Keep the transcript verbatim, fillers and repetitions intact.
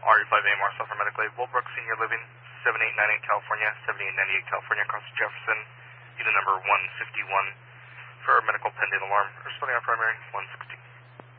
R E five A Marcel for Medical Aid, Willbrook Senior Living, seventy-eight ninety-eight California, seventy-eight ninety-eight California, across Jefferson, unit number one fifty-one for medical pending alarm. Responding on primary, one sixty.